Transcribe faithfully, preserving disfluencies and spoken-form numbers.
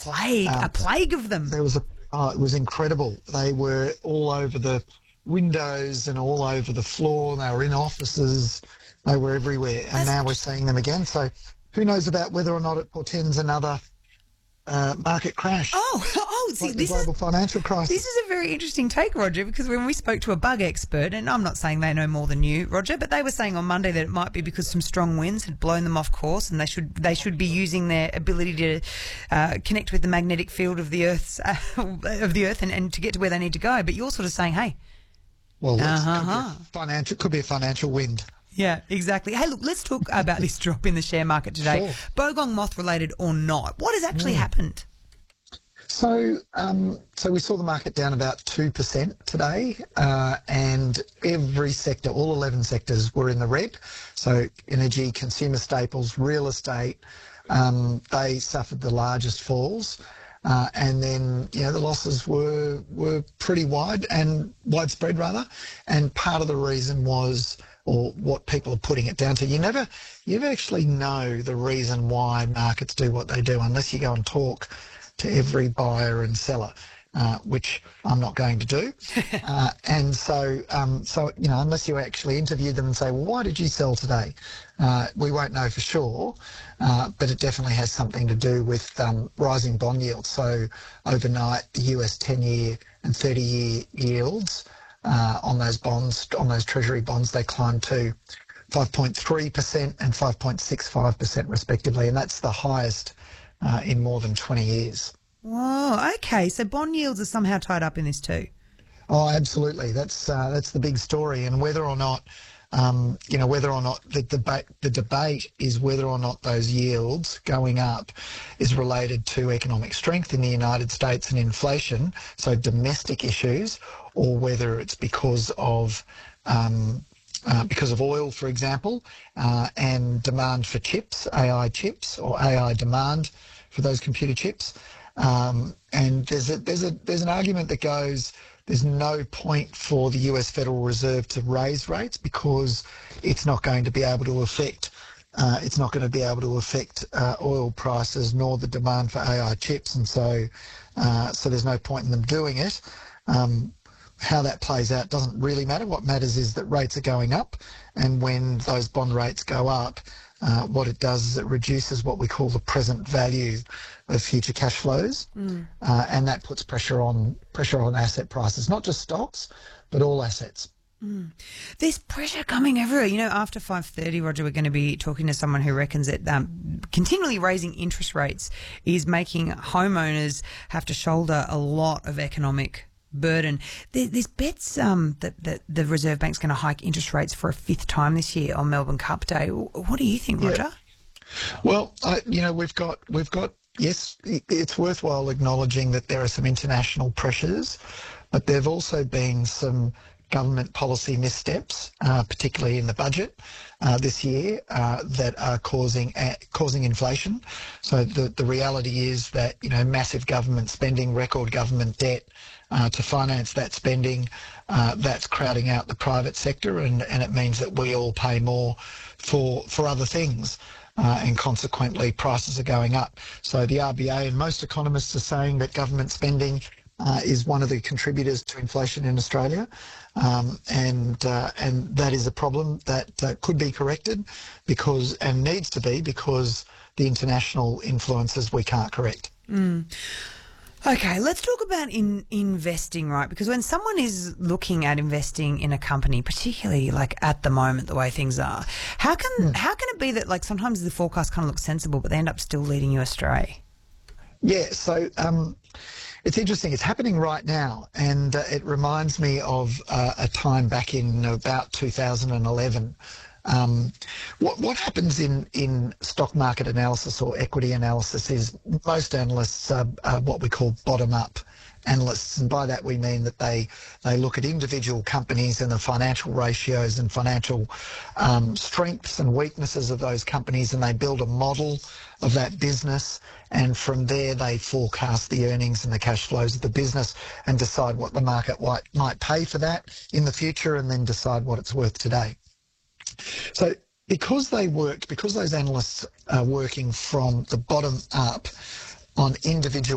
plague, Um, a plague of them. there was a, oh, it was incredible. They were all over the windows and all over the floor. They were in offices. They were everywhere. And That's now we're seeing them again. So who knows about whether or not it portends another uh, market crash, Oh, oh, see, like the this is global financial crisis. this is a very interesting take, Roger, because when we spoke to a bug expert, and I'm not saying they know more than you, Roger, but they were saying on Monday that it might be because some strong winds had blown them off course, and they should they should be using their ability to uh, connect with the magnetic field of the Earth's uh, of the Earth and, and to get to where they need to go. But you're sort of saying, hey, Well, it's, Uh-huh. could be a financial, could be a financial wind. yeah, exactly. Hey, look, let's talk about this drop in the share market today. Sure. Bogong moth related or not, what has actually happened? So, um, so we saw the market down about two percent today, uh, and every sector, all eleven sectors, were in the red. So, energy, consumer staples, real estate, um, they suffered the largest falls. Uh, and then, you know, the losses were were pretty wide and widespread rather. And part of the reason was, or what people are putting it down to, you never, you never actually know the reason why markets do what they do unless you go and talk to every buyer and seller, uh, which I'm not going to do. uh, and so, um, so you know, unless you actually interview them and say, well, why did you sell today? Uh, we won't know for sure, uh, but it definitely has something to do with um, rising bond yields. So overnight, the U S ten-year and thirty-year yields uh, on those bonds, on those Treasury bonds, they climbed to five point three percent and five point six five percent respectively, and that's the highest Uh, in more than twenty years. Whoa, okay, so bond yields are somehow tied up in this too. Oh, absolutely. That's uh, that's the big story, and whether or not, um, you know, whether or not the debate the debate is whether or not those yields going up is related to economic strength in the United States and inflation, so domestic issues, or whether it's because of um, uh, because of oil, for example, uh, and demand for chips, A I chips, or A I demand for those computer chips. Um, and there's a, there's a there's an argument that goes, there's no point for the U S Federal Reserve to raise rates because it's not going to be able to affect uh, it's not going to be able to affect uh, oil prices nor the demand for A I chips, and so uh, so there's no point in them doing it. Um, how that plays out doesn't really matter. What matters is that rates are going up, and when those bond rates go up, uh, what it does is it reduces what we call the present value of future cash flows, mm. uh, and that puts pressure on pressure on asset prices, not just stocks, but all assets. Mm. There's pressure coming everywhere. You know, after five thirty, Roger, we're going to be talking to someone who reckons that um, continually raising interest rates is making homeowners have to shoulder a lot of economic burden. There, there's bets um, that, that the Reserve Bank's going to hike interest rates for a fifth time this year on Melbourne Cup Day. What do you think, Roger? Yeah. Well, I, you know, we've got we've got yes, it's worthwhile acknowledging that there are some international pressures, but there have also been some government policy missteps, uh, particularly in the budget uh, this year, uh, that are causing uh, causing inflation. So the the reality is that, you know, massive government spending, record government debt uh, to finance that spending, uh, that's crowding out the private sector, and, and it means that we all pay more for for other things. Uh, and consequently, prices are going up. So the R B A and most economists are saying that government spending uh, is one of the contributors to inflation in Australia, um, and uh, and that is a problem that uh, could be corrected because and needs to be because the international influences we can't correct. Mm. Okay, let's talk about in investing, right? Because when someone is looking at investing in a company, particularly like at the moment, the way things are, how can mm. how can it be that like sometimes the forecast kind of looks sensible, but they end up still leading you astray? Yeah, so um, it's interesting. It's happening right now, and uh, it reminds me of uh, a time back in about two thousand eleven. Um, what, what happens in, in stock market analysis or equity analysis is most analysts are, are what we call bottom-up analysts, and by that we mean that they they look at individual companies and the financial ratios and financial um, strengths and weaknesses of those companies, and they build a model of that business, and from there they forecast the earnings and the cash flows of the business and decide what the market might, might pay for that in the future, and then decide what it's worth today. So because they worked, because those analysts are working from the bottom up on individual